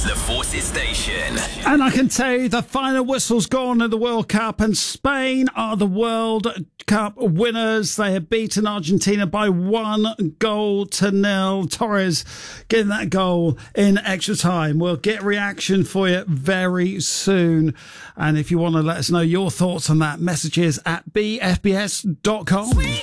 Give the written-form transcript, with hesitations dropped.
The Forces Station. And I can tell you the final whistle's gone in the World Cup, and Spain are the World Cup winners. They have beaten Argentina by 1-0. Torres getting that goal in extra time. We'll get reaction for you very soon. And if you want to let us know your thoughts on that, messages at bfbs.com.